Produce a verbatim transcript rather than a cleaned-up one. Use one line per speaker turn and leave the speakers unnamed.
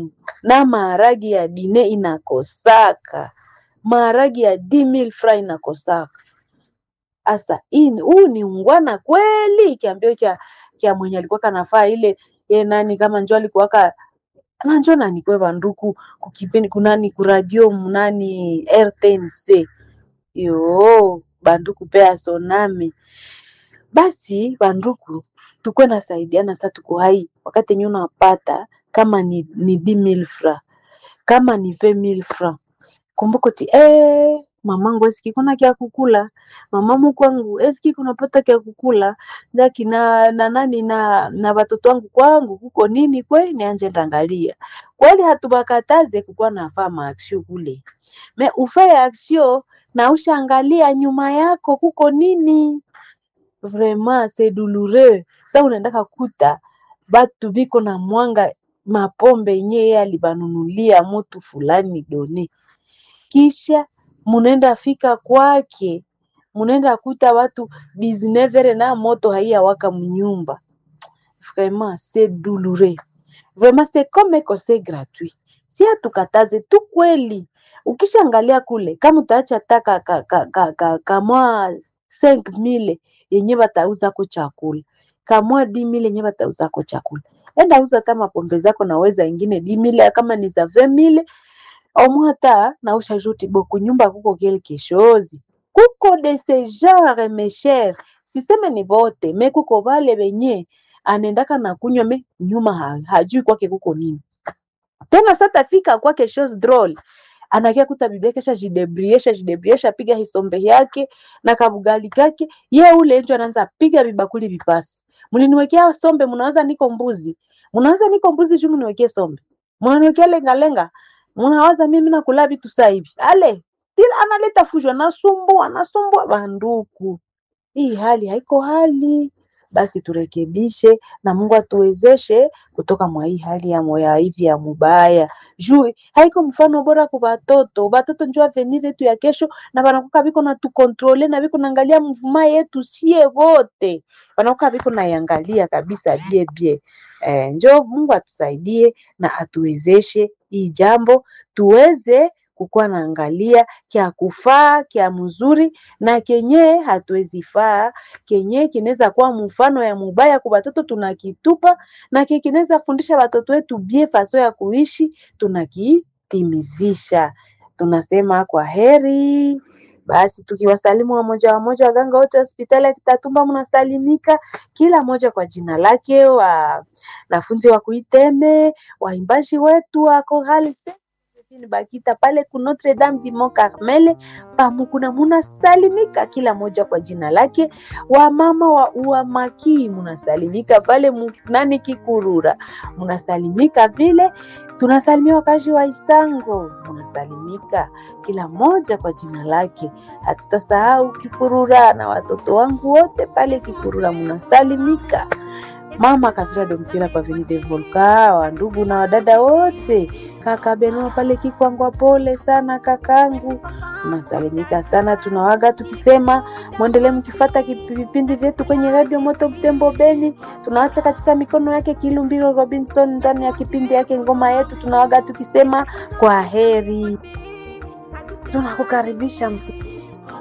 banduku, na maharagi ya dine inakosaka, maharagi ya dix mille francs inakosaka. Asa ini huu ni ungwana kweli? Kiambio kia kia mwenye alikuwa kanafaa ile ye nani kama njoo alikuwa ka na njoo nani kwa banduku kukipeni kunani ku radio mnani R T N C yo banduku pea soname. Basi banduku tukwe na saidiana sasa, tuko hai wakati yenyewe unapata kama ni, ni dix mille francs kama ni vingt mille francs, kumbuko ti eh mamangu eski kuna kia kukula, mamamu kwangu eski kuna pata kia kukula, ndaki na na nani na na watoto wangu kwangu kuko nini kwe nianje ndangalia. Kweli hatubakataze kukua nafaa maaksio kule, me ufanye aksio na ushangalia nyuma yako kuko nini. Vraiment c'est douloureux. Sa unaendaka kuta batu biko na mwanga mapombe nye alibanunulia mutu fulani doni, kisha munenda fika kwake munenda kuta watu dix-neuf na moto haiya waka mnyumba. Vraiment c'est douloureux. Vraiment c'est comme que c'est gratuit. Si hatukataze tu kweli, ukishangalia kule kama utaacha taka ka, ka, ka, ka, kama cinq mille yenye batauza ko chakula, kama dix mille yenye batauza ko chakula, enda uza kama pombe zako naweza ingine dix mille kama ni za vingt mille au mwata na ushajuti boku nyumba kuko quelque chose. Kuko de ce genre mes chers, siseme ni bote, me kuko vale benye anendaka na kunywa me nyuma ha, hajui kwake kuko nini. Tena sasa fika kwa quelque chose drôle, anakia kuta bibi kesha jidebriesha jidebriesha piga hisombe yake na kabugali kake, ye ule njo anaanza piga bibakuli bipasi. Mliniwekea sombe, mnaanza niko mbuzi. Mnaanza niko mbuzi juu mniwekea sombe. Mnaniwekea lenga lenga. Mnawaza mimi nakula vitu sasa hivi. Ale, tila analeta fujo, anasumbua, anasumbua banduku. Hii hali haiko hali. Basi turekebishe na Mungu atuwezeshe kutoka mwa hii hali ya moya hivi ya mubaya. Juu haiko mfano bora kwa watoto. Watoto njoo avenir yetu ya kesho, na banakuka biko na tu controle na biko naangalia mvuma yetu sie wote. Banakuka biko na yangalia kabisa bie bie. Eh, njoo Mungu atusaidie na atuwezeshe hii jambo tuweze kukuwa naangalia kia kufaa kia mzuri na kenye hatuwezi faa, kenye kinaweza kuwa mfano ya mubaya kwa watoto tunakitupa, na kenye kinaweza fundisha watoto wetu bie faso ya kuishi tunakitimizisha. Tunasema kwa heri. Basi tukiwasalimu wa moja wa moja, waganga wote hospitali ya Kitatumba mnasalimika, kila moja kwa jina lake, wa nafunzi wa Kuiteme, waimbaji wetu wa Chorale Bakita pale ku Notre Dame du Mont Carmel pamukuna munasalimika kila moja kwa jina lake, wa mama wa Uamaki munasalimika pale nani Kikurura munasalimika vile, tunasalimia wakazi wa Isango munasalimika kila moja kwa jina lake. Hatutasahau Kikurura na watoto wangu wote pale Kikurura munasalimika. Mama Kavira Domtila kwa Vini de Volka, wa ndugu na wadada wote, kaka Beno pale Kikwangwa, pole sana kakangu, unasalimika sana. Tunawaga tukisema muendelee mkifuata vipindi vyetu kwenye Radio Moto Butembo Beni. Tunaacha katika mikono yake Kilumbiro Robinson ndani ya kipindi yake ngoma yetu. Tunawaga tukisema kwa heri. Tunakukaribisha msi